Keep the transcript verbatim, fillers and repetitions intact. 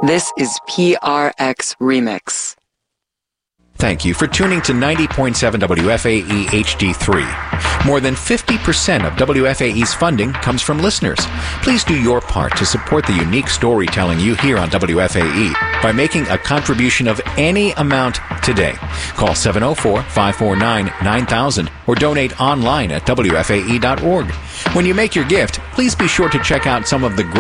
This is P R X Remix. Thank you for tuning to ninety point seven W F A E H D three. More than fifty percent of W F A E's funding comes from listeners. Please do your part to support the unique storytelling you hear on W F A E by making a contribution of any amount today. Call seven oh four, five four nine, nine thousand or donate online at W F A E dot org. When you make your gift, please be sure to check out some of the great